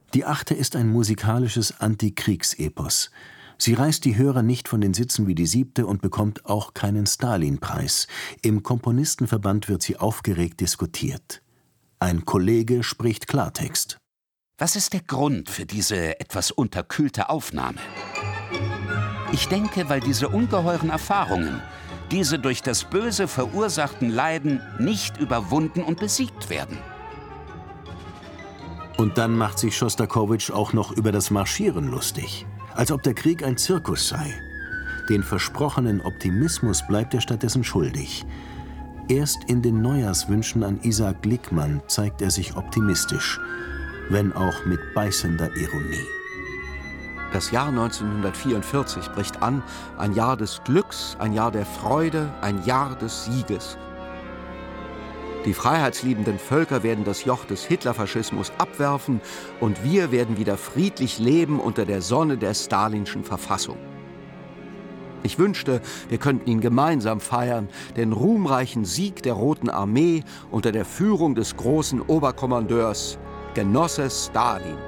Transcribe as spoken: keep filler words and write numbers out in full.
Die Achte ist ein musikalisches Antikriegsepos. Sie reißt die Hörer nicht von den Sitzen wie die Siebte und bekommt auch keinen Stalin-Preis. Im Komponistenverband wird sie aufgeregt diskutiert. Ein Kollege spricht Klartext. Was ist der Grund für diese etwas unterkühlte Aufnahme? Ich denke, weil diese ungeheuren Erfahrungen, diese durch das Böse verursachten Leiden, nicht überwunden und besiegt werden. Und dann macht sich Schostakowitsch auch noch über das Marschieren lustig. Als ob der Krieg ein Zirkus sei. Den versprochenen Optimismus bleibt er stattdessen schuldig. Erst in den Neujahrswünschen an Isaac Lickmann zeigt er sich optimistisch, wenn auch mit beißender Ironie. Das Jahr neunzehnhundertvierundvierzig bricht an, ein Jahr des Glücks, ein Jahr der Freude, ein Jahr des Sieges. Die freiheitsliebenden Völker werden das Joch des Hitlerfaschismus abwerfen und wir werden wieder friedlich leben unter der Sonne der stalinschen Verfassung. Ich wünschte, wir könnten ihn gemeinsam feiern, den ruhmreichen Sieg der Roten Armee unter der Führung des großen Oberkommandeurs Genosse Stalin.